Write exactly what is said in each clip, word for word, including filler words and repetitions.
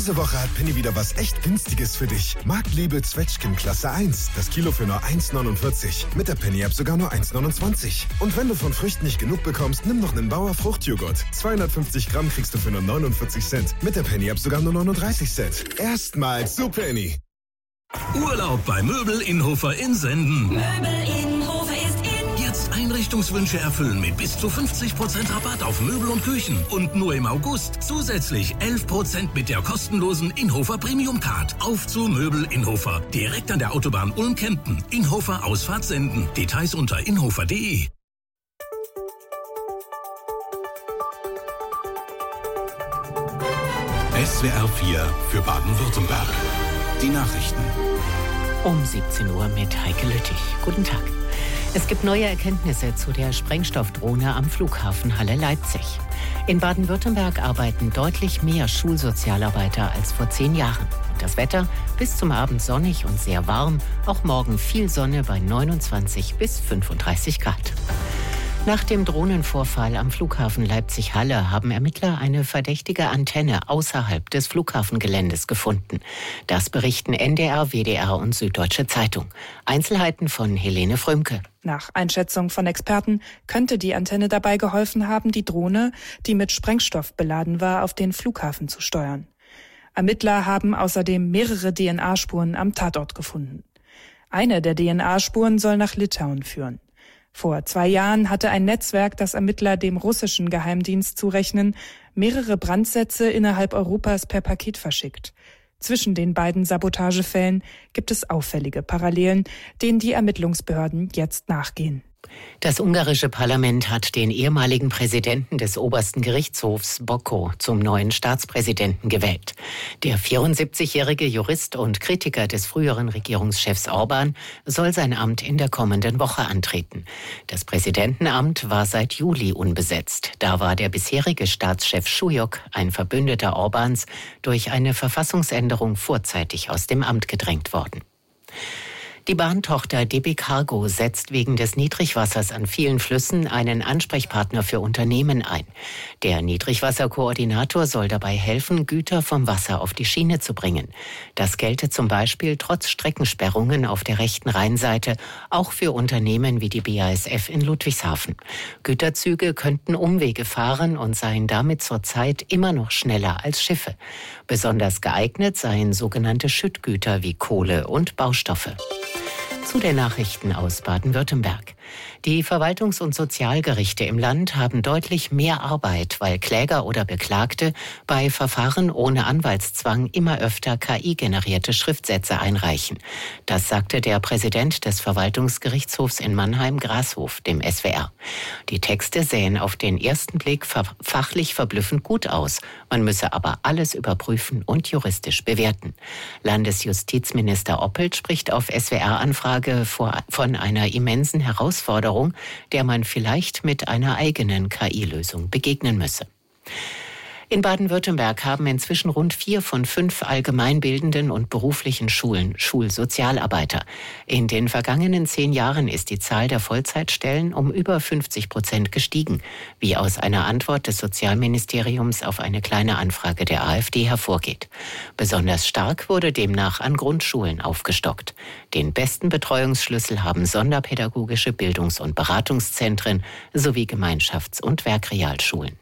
Diese Woche hat Penny wieder was echt Günstiges für dich. Marktliebe Zwetschgen Klasse eins. Das Kilo für nur eins neunundvierzig. Mit der Penny-App sogar nur eins neunundzwanzig. Und wenn du von Früchten nicht genug bekommst, nimm noch einen Bauer Fruchtjoghurt. zweihundertfünfzig Gramm kriegst du für nur neunundvierzig Cent. Mit der Penny-App sogar nur neununddreißig Cent. Erstmals zu Penny. Urlaub bei Möbel Innhofer in Senden. Möbel Innhofer ist in. Jetzt Einrichtungswünsche erfüllen mit bis zu fünfzig Prozent Rabatt auf Möbel und Küchen. Und nur im August zusätzlich elf Prozent mit der kostenlosen Innhofer Premium Card. Auf zu Möbel Innhofer. Direkt an der Autobahn Ulm-Kempten. Innhofer Ausfahrt Senden. Details unter innhofer punkt de. S W R vier für Baden-Württemberg. Die Nachrichten. Um siebzehn Uhr mit Heike Lüttich. Guten Tag. Es gibt neue Erkenntnisse zu der Sprengstoffdrohne am Flughafen Halle-Leipzig. In Baden-Württemberg arbeiten deutlich mehr Schulsozialarbeiter als vor zehn Jahren. Und das Wetter bis zum Abend sonnig und sehr warm. Auch morgen viel Sonne bei neunundzwanzig bis fünfunddreißig Grad. Nach dem Drohnenvorfall am Flughafen Leipzig-Halle haben Ermittler eine verdächtige Antenne außerhalb des Flughafengeländes gefunden. Das berichten N D R, W D R und Süddeutsche Zeitung. Einzelheiten von Helene Frömke. Nach Einschätzung von Experten könnte die Antenne dabei geholfen haben, die Drohne, die mit Sprengstoff beladen war, auf den Flughafen zu steuern. Ermittler haben außerdem mehrere D N A-Spuren am Tatort gefunden. Eine der D N A-Spuren soll nach Litauen führen. Vor zwei Jahren hatte ein Netzwerk, das Ermittler dem russischen Geheimdienst zurechnen, mehrere Brandsätze innerhalb Europas per Paket verschickt. Zwischen den beiden Sabotagefällen gibt es auffällige Parallelen, denen die Ermittlungsbehörden jetzt nachgehen. Das ungarische Parlament hat den ehemaligen Präsidenten des obersten Gerichtshofs Bokko zum neuen Staatspräsidenten gewählt. Der vierundsiebzigjährige Jurist und Kritiker des früheren Regierungschefs Orban soll sein Amt in der kommenden Woche antreten. Das Präsidentenamt war seit Juli unbesetzt. Da war der bisherige Staatschef Schujok, ein Verbündeter Orbans, durch eine Verfassungsänderung vorzeitig aus dem Amt gedrängt worden. Die Bahntochter D B Cargo setzt wegen des Niedrigwassers an vielen Flüssen einen Ansprechpartner für Unternehmen ein. Der Niedrigwasserkoordinator soll dabei helfen, Güter vom Wasser auf die Schiene zu bringen. Das gelte zum Beispiel trotz Streckensperrungen auf der rechten Rheinseite auch für Unternehmen wie die B A S F in Ludwigshafen. Güterzüge könnten Umwege fahren und seien damit zurzeit immer noch schneller als Schiffe. Besonders geeignet seien sogenannte Schüttgüter wie Kohle und Baustoffe. Zu den Nachrichten aus Baden-Württemberg. Die Verwaltungs- und Sozialgerichte im Land haben deutlich mehr Arbeit, weil Kläger oder Beklagte bei Verfahren ohne Anwaltszwang immer öfter K I-generierte Schriftsätze einreichen. Das sagte der Präsident des Verwaltungsgerichtshofs in Mannheim, Grashof, dem S W R. Die Texte sähen auf den ersten Blick fachlich verblüffend gut aus. Man müsse aber alles überprüfen und juristisch bewerten. Landesjustizminister Oppelt spricht auf S W R-Anfrage von einer immensen Herausforderung, der man vielleicht mit einer eigenen K I-Lösung begegnen müsse. In Baden-Württemberg haben inzwischen rund vier von fünf allgemeinbildenden und beruflichen Schulen Schulsozialarbeiter. In den vergangenen zehn Jahren ist die Zahl der Vollzeitstellen um über fünfzig Prozent gestiegen, wie aus einer Antwort des Sozialministeriums auf eine kleine Anfrage der AfD hervorgeht. Besonders stark wurde demnach an Grundschulen aufgestockt. Den besten Betreuungsschlüssel haben sonderpädagogische Bildungs- und Beratungszentren sowie Gemeinschafts- und Werkrealschulen.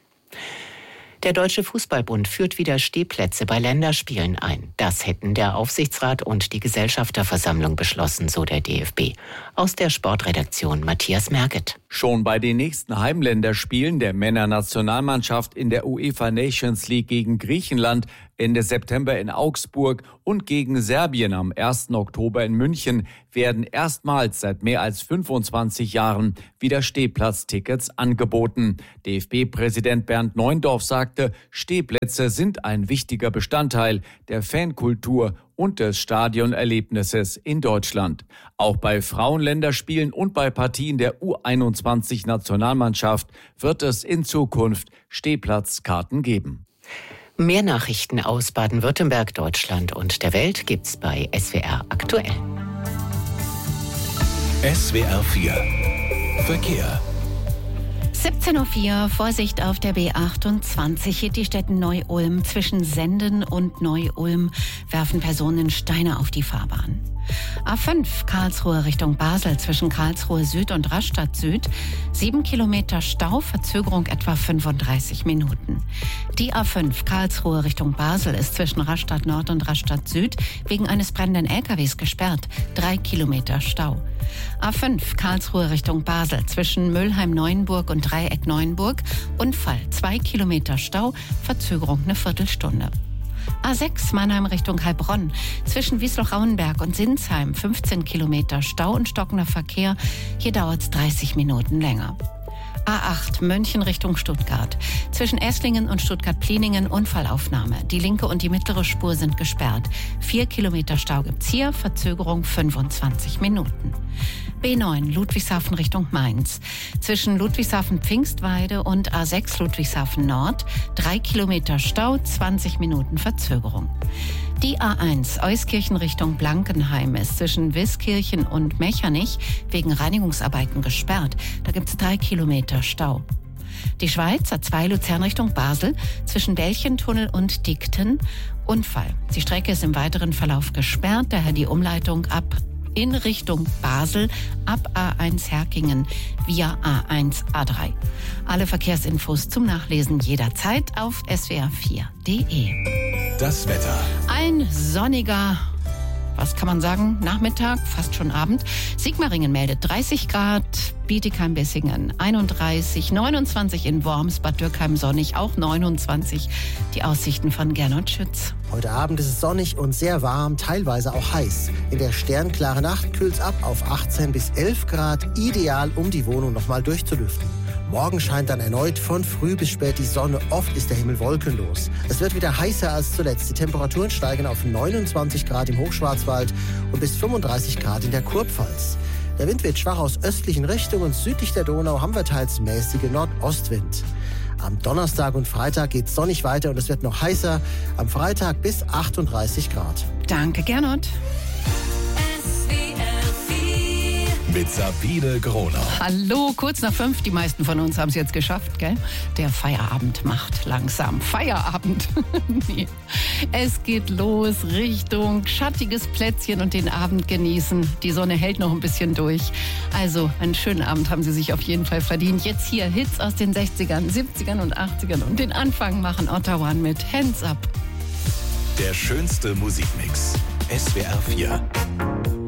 Der Deutsche Fußballbund führt wieder Stehplätze bei Länderspielen ein. Das hätten der Aufsichtsrat und die Gesellschafterversammlung beschlossen, so der D F B. Aus der Sportredaktion Matthias Merget. Schon bei den nächsten Heimländerspielen der Männernationalmannschaft in der UEFA Nations League gegen Griechenland Ende September in Augsburg und gegen Serbien am ersten Oktober in München werden erstmals seit mehr als fünfundzwanzig Jahren wieder Stehplatztickets angeboten. D F B-Präsident Bernd Neuendorf sagte, Stehplätze sind ein wichtiger Bestandteil der Fankultur und des Stadionerlebnisses in Deutschland. Auch bei Frauenländerspielen und bei Partien der U einundzwanzig Nationalmannschaft wird es in Zukunft Stehplatzkarten geben. Mehr Nachrichten aus Baden-Württemberg, Deutschland und der Welt gibt's bei S W R aktuell. S W R vier Verkehr. siebzehn Uhr vier, Vorsicht auf der B achtundzwanzig. Hier die Städte Neu-Ulm. Zwischen Senden und Neu-Ulm werfen Personen Steine auf die Fahrbahn. A fünf, Karlsruhe Richtung Basel, zwischen Karlsruhe Süd und Rastatt Süd. Sieben Kilometer Stau, Verzögerung etwa fünfunddreißig Minuten. Die A fünf, Karlsruhe Richtung Basel, ist zwischen Rastatt Nord und Rastatt Süd wegen eines brennenden L K Ws gesperrt. Drei Kilometer Stau. A fünf, Karlsruhe Richtung Basel, zwischen Mülheim-Neuenburg und Dreieck-Neuenburg. Unfall, zwei Kilometer Stau, Verzögerung eine Viertelstunde. A sechs, Mannheim Richtung Heilbronn, zwischen Wiesloch-Rauenberg und Sinsheim, fünfzehn Kilometer Stau und stockender Verkehr. Hier dauert es dreißig Minuten länger. A acht, München Richtung Stuttgart, zwischen Esslingen und Stuttgart-Pliningen Unfallaufnahme. Die linke und die mittlere Spur sind gesperrt. Vier Kilometer Stau gibt's hier, Verzögerung fünfundzwanzig Minuten. B neun, Ludwigshafen Richtung Mainz, zwischen Ludwigshafen-Pfingstweide und A sechs Ludwigshafen Nord. Drei Kilometer Stau, zwanzig Minuten Verzögerung. Die A eins, Euskirchen Richtung Blankenheim, ist zwischen Wiskirchen und Mechernich wegen Reinigungsarbeiten gesperrt. Da gibt es drei Kilometer Stau. Die Schweiz, A zwei, Luzern Richtung Basel, zwischen Belchentunnel und Dickten. Unfall. Die Strecke ist im weiteren Verlauf gesperrt, daher die Umleitung ab in Richtung Basel ab A eins Herkingen via A eins A drei. Alle Verkehrsinfos zum Nachlesen jederzeit auf S W R vier Punkt de. Das Wetter. Ein sonniger, was kann man sagen, Nachmittag, fast schon Abend. Sigmaringen meldet dreißig Grad, Bietigheim-Bissingen einunddreißig, neunundzwanzig in Worms, Bad Dürkheim sonnig, auch neunundzwanzig. Die Aussichten von Gernot Schütz. Heute Abend ist es sonnig und sehr warm, teilweise auch heiß. In der sternklaren Nacht kühlt es ab auf achtzehn bis elf Grad, ideal, um die Wohnung nochmal durchzulüften. Morgen scheint dann erneut von früh bis spät die Sonne, oft ist der Himmel wolkenlos. Es wird wieder heißer als zuletzt. Die Temperaturen steigen auf neunundzwanzig Grad im Hochschwarzwald und bis fünfunddreißig Grad in der Kurpfalz. Der Wind wird schwach aus östlichen Richtungen. Südlich der Donau haben wir teils mäßige Nordostwind. Am Donnerstag und Freitag geht es sonnig weiter und es wird noch heißer. Am Freitag bis achtunddreißig Grad. Danke, Gernot. Mit Sabine Gronau. Hallo, kurz nach fünf. Die meisten von uns haben es jetzt geschafft, gell? Der Feierabend macht langsam Feierabend. Nee. Es geht los Richtung schattiges Plätzchen und den Abend genießen. Die Sonne hält noch ein bisschen durch. Also einen schönen Abend haben Sie sich auf jeden Fall verdient. Jetzt hier Hits aus den sechzigern, siebzigern und achtzigern. Und den Anfang machen Ottawa mit Hands Up. Der schönste Musikmix. S W R vier.